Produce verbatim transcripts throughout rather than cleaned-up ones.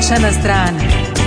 Sunčana strana.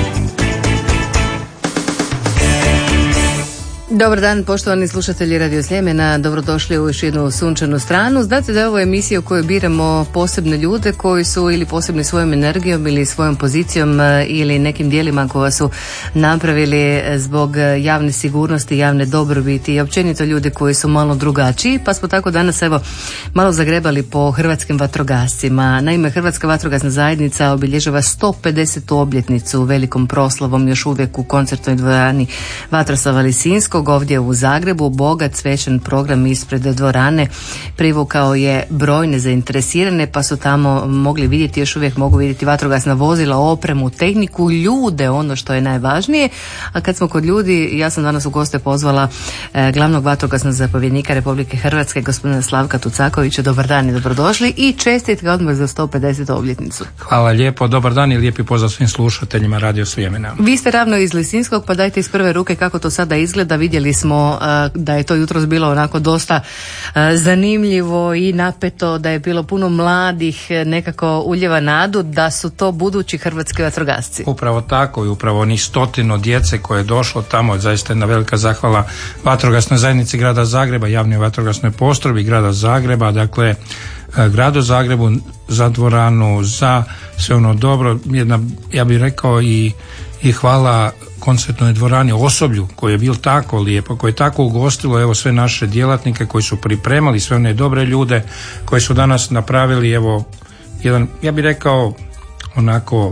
Dobar dan, poštovani slušatelji Radio Sljemena, dobrodošli u još jednu sunčanu stranu. Znate da je ovo emisija u kojoj biramo posebne ljude koji su ili posebni svojom energijom ili svojom pozicijom ili nekim dijelima koja su napravili zbog javne sigurnosti, javne dobrobiti i općenito ljudi koji su malo drugačiji, pa smo tako danas evo malo zagrebali po hrvatskim vatrogascima. Naime, Hrvatska vatrogasna zajednica obilježava sto pedesetu obljetnicu velikom proslavom još uvijek u koncertnoj dvorani Vatroslava Lisinskog ovdje u Zagrebu. Bogat svečan program ispred dvorane privukao je brojne zainteresirane, pa su tamo mogli vidjeti, još uvijek mogu vidjeti vatrogasna vozila, opremu, tehniku, ljude, ono što je najvažnije. A kad smo kod ljudi, ja sam danas u goste pozvala eh, glavnog vatrogasnog zapovjednika Republike Hrvatske, gospodina Slavka Tucakovića. Dobar dan i dobrodošli i čestitke odmah za sto pedesetu obljetnicu. Hvala lijepo, dobar dan i lijepi pozdrav svim slušateljima Radio Sljemena. Vi ste ravno iz Lisinskog, pa dajte iz prve ruke kako to sada izgleda. Vidjeli smo uh, da je to jutros bilo onako dosta uh, zanimljivo i napeto, da je bilo puno mladih, nekako uljeva nadu da su to budući hrvatski vatrogasci. Upravo tako i upravo ni stotino djece koje je došlo tamo, zaista jedna velika zahvala vatrogasnoj zajednici grada Zagreba, javnoj vatrogasnoj postrojbi grada Zagreba, dakle gradu Zagrebu za dvoranu, za sve ono dobro, jedna, ja bih rekao i, i hvala koncertnoj dvorani, osoblju koje je bilo tako lijepo, koje je tako ugostilo evo sve naše djelatnike koji su pripremali sve one dobre ljude koji su danas napravili evo jedan, ja bih rekao onako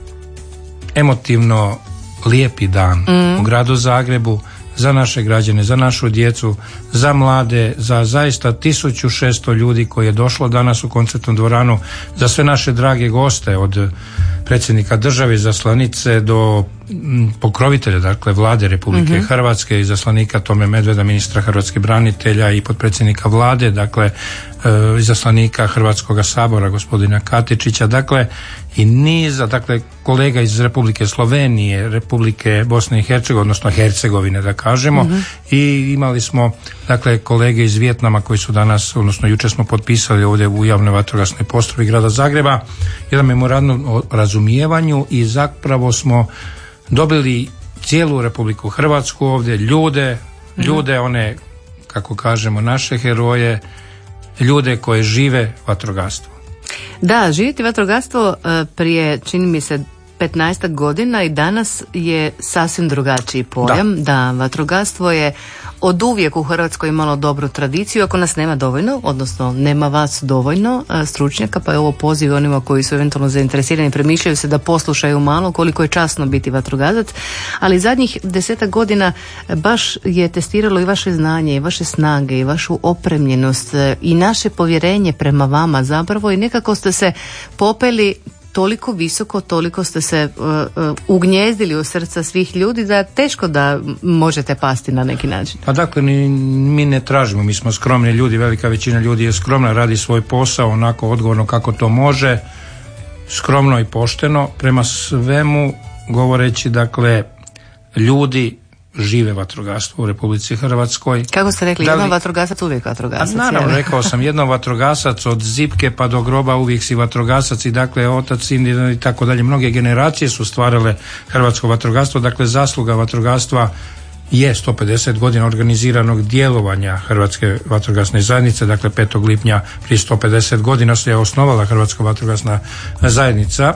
emotivno lijepi dan mm. u gradu Zagrebu za naše građane, za našu djecu, za mlade, za zaista tisuću šesto ljudi koji je došlo danas u koncertnu dvoranu, za sve naše drage goste od predsjednika države, izaslanice do pokrovitelja, dakle vlade Republike mm-hmm. Hrvatske, izaslanika Tome Medveda, ministra hrvatskih branitelja i potpredsjednika vlade, dakle e, izaslanika Hrvatskoga sabora gospodina Katičića, dakle i niza, dakle kolega iz Republike Slovenije, Republike Bosne i Hercegovine, odnosno Hercegovine da kažemo, mm-hmm. i imali smo dakle kolege iz Vijetnama koji su danas, odnosno jučer smo potpisali ovdje u javnoj vatrogasnoj postrojbi grada Zagreba jedan memorandum o razumijevanju i zapravo smo dobili cijelu Republiku Hrvatsku ovdje, ljude, mm-hmm. ljude one, kako kažemo, naše heroje, ljude koje žive vatrogastvo. Da, živjeti vatrogastvo prije, čini mi se, petnaestak godina i danas je sasvim drugačiji pojam. Da, da vatrogastvo je od uvijek u Hrvatskoj imalo dobru tradiciju, ako nas nema dovoljno, odnosno nema vas dovoljno stručnjaka, pa je ovo poziv onima koji su eventualno zainteresirani, premišljaju se da poslušaju malo koliko je časno biti vatrogasac, ali zadnjih desetak godina baš je testiralo i vaše znanje, i vaše snage, i vašu opremljenost, i naše povjerenje prema vama zapravo, i nekako ste se popeli toliko visoko, toliko ste se uh, uh, ugnjezdili u srca svih ljudi da teško da možete pasti na neki način. Pa dakle, mi, mi ne tražimo, mi smo skromni ljudi, velika većina ljudi je skromna, radi svoj posao onako odgovorno kako to može, skromno i pošteno, prema svemu govoreći, dakle, ljudi žive vatrogastvo u Republici Hrvatskoj. Kako ste rekli, da li... jedan vatrogasac uvijek vatrogasac. A naravno, je. rekao sam, jedan vatrogasac od zipke pa do groba uvijek si vatrogasac i dakle otac i tako dalje. Mnoge generacije su stvarale hrvatsko vatrogastvo, dakle zasluga vatrogastva je sto pedeset godina organiziranog djelovanja Hrvatske vatrogasne zajednice, dakle petog lipnja prije sto pedeset godina se je osnovala Hrvatska vatrogasna zajednica,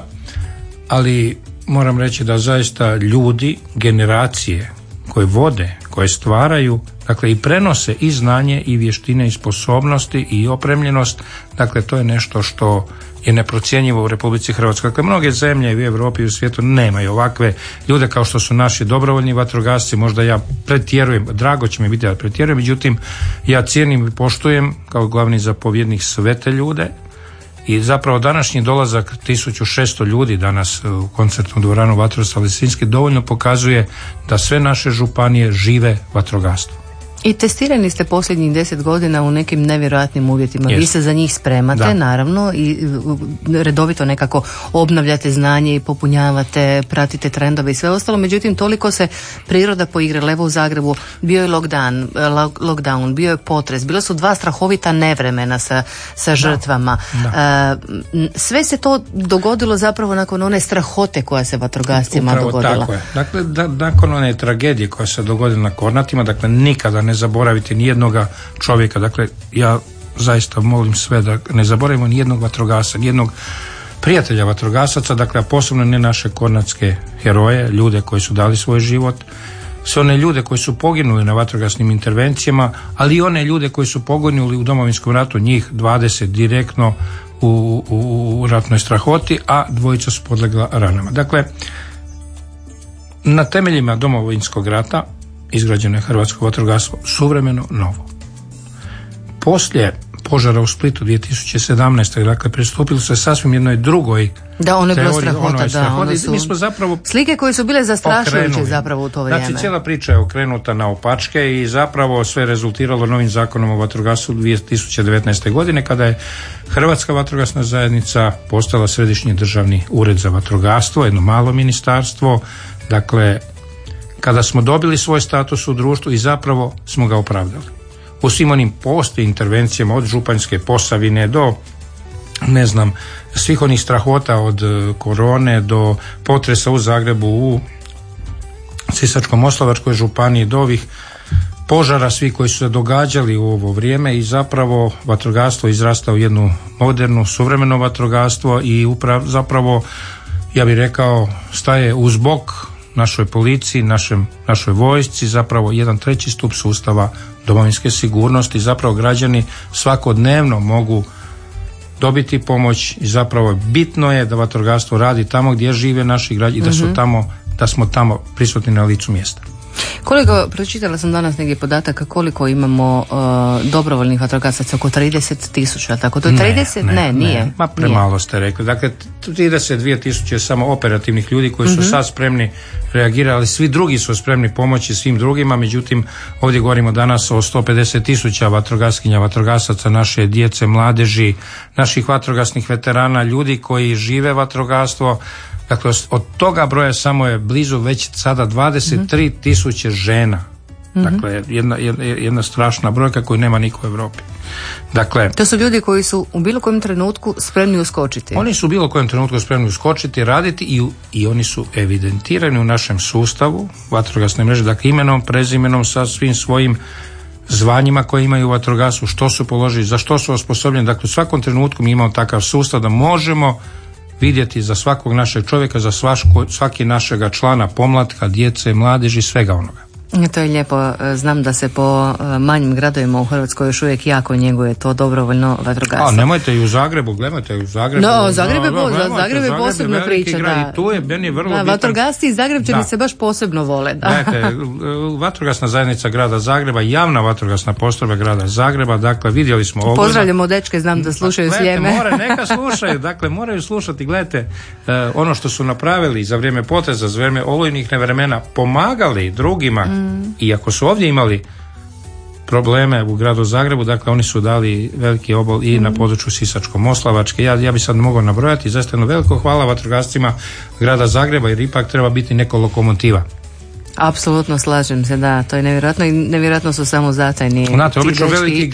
ali moram reći da zaista ljudi, generacije koje vode, koje stvaraju, dakle i prenose i znanje i vještine i sposobnosti i opremljenost, dakle to je nešto što je neprocjenjivo u Republici Hrvatskoj. Dakle, mnoge zemlje i u Europi i u svijetu nemaju ovakve ljude kao što su naši dobrovoljni vatrogasci. Možda ja pretjerujem, drago će mi biti da pretjerujem, međutim ja cijenim i poštujem kao glavni zapovjednik sve te ljude. I zapravo današnji dolazak tisuću šesto ljudi danas u koncertnu dvoranu Vatroslav Lisinski dovoljno pokazuje da sve naše županije žive vatrogastvo. I testirani ste posljednjih deset godina u nekim nevjerojatnim uvjetima. Yes. Vi se za njih spremate, da. Naravno, i redovito nekako obnavljate znanje i popunjavate, pratite trendove i sve ostalo. Međutim, toliko se priroda poigrala. Evo u Zagrebu bio je lockdown, lockdown, bio je potres, bilo su dva strahovita nevremena sa, sa žrtvama. Da. Da. Sve se to dogodilo zapravo nakon one strahote koja se vatrogascima Upravo dogodila. Tako je. Dakle, da, nakon one tragedije koja se dogodila na Kornatima, dakle, nikada ne zaboraviti nijednoga čovjeka. Dakle, ja zaista molim sve da ne zaboravimo nijednog vatrogasa, nijednog prijatelja vatrogasaca, dakle, a posebno ne naše kornatske heroje, ljude koji su dali svoj život, sve one ljude koji su poginuli na vatrogasnim intervencijama, ali i one ljude koji su poginuli u Domovinskom ratu, njih dvadeset direktno u, u, u ratnoj strahoti, a dvojica su podlegla ranama. Dakle, na temeljima Domovinskog rata izgrađeno je hrvatsko vatrogastvo, suvremeno, novo. Poslije požara u Splitu dvije tisuće sedamnaeste. dakle, pristupilo se sasvim jednoj drugoj da, ono je bilo teoriji, strahota, ono je da, ono su mi smo zapravo slike koje su bile zastrašujuće zapravo u to vrijeme. Znači, cijela priča je okrenuta na opačke i zapravo sve rezultiralo novim zakonom o vatrogastvu dvije tisuće devetnaeste. godine, kada je Hrvatska vatrogasna zajednica postala Središnji državni ured za vatrogastvo, jedno malo ministarstvo, dakle, kada smo dobili svoj status u društvu i zapravo smo ga opravdali. U svim onim posti intervencijama od Županjske Posavine do, ne znam, svih onih strahota od korone do potresa u Zagrebu, u Sisačko-moslavačkoj županiji, do ovih požara svi koji su se događali u ovo vrijeme, i zapravo vatrogastvo izrasta u jednu modernu, suvremeno vatrogastvo i upravo, zapravo, ja bih rekao, staje uz bok našoj policiji, našem, našoj vojsci, zapravo jedan treći stup sustava domovinske sigurnosti. Zapravo građani svakodnevno mogu dobiti pomoć i zapravo bitno je da vatrogastvo radi tamo gdje žive naši građani i da su tamo, da smo tamo prisutni na licu mjesta. Koliko, pročitala sam danas negdje podataka koliko imamo uh, dobrovoljnih vatrogasaca, oko trideset tisuća, tako to je trideset? Ne, ne, ne nije. Ne. Ma premalo nije. Ste rekli. Dakle, trideset dvije tisuće samo operativnih ljudi koji su mm-hmm. sad spremni reagirali, svi drugi su spremni pomoći svim drugima, međutim, ovdje govorimo danas o sto pedeset tisuća vatrogaskinja, vatrogasaca, naše djece, mladeži, naših vatrogasnih veterana, ljudi koji žive vatrogastvo. Dakle, od toga broja samo je blizu već sada dvadeset tri tisuće žena. Mm-hmm. Dakle, jedna, jedna, jedna strašna brojka koju nema niko u Europi. Dakle, to su ljudi koji su u bilo kojem trenutku spremni uskočiti. Oni su u bilo kojem trenutku spremni uskočiti, raditi i, i oni su evidentirani u našem sustavu vatrogasne mreže, dakle imenom, prezimenom, sa svim svojim zvanjima koje imaju u vatrogasu, što su položili, za što su osposobljeni. Dakle, u svakom trenutku mi imamo takav sustav da možemo vidjeti za svakog našeg čovjeka, za svaško, svaki našega člana, pomlatka, djece, mladeži, svega onoga. To je lijepo. Znam da se po manjim gradovima u Hrvatskoj još uvijek jako njeguje to dobrovoljno vatrogastvo. A nemojte i u Zagrebu, gledajte u Zagrebu. No, Zagreb je, no, no, Zagreb je posebna priča. Da. I tu je meni vrlo da, bitan. Vatrogasci iz Zagrepčani se baš posebno vole. Da. Gledajte, vatrogasna zajednica grada Zagreba, javna vatrogasna postrojba grada Zagreba, dakle vidjeli smo ovo. Pozdravljamo dečke, znam da slušaju Sljeme. More, neka slušaju, dakle moraju slušati. Gledajte, uh, ono što su napravili za vrijeme potresa, za vrijeme olujnih nevremena, pomagali drugima. Mm. Iako su ovdje imali probleme u gradu Zagrebu, dakle oni su dali veliki obol i na području Sisačko-moslavačke. Ja, ja bi sad mogao nabrojati, zaista jedno veliko hvala vatrogascima grada Zagreba, jer ipak treba biti neko lokomotiva. Apsolutno slažem se, da, to je nevjerojatno i nevjerojatno su samo zatajni. Znate, obično veliki